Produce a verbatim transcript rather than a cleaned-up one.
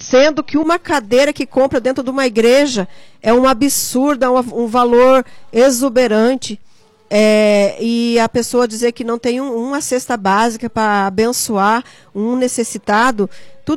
sendo que uma cadeira que compra dentro de uma igreja é um absurdo, é um, um valor exuberante. É, e a pessoa dizer que não tem um, uma cesta básica para abençoar um necessitado, tudo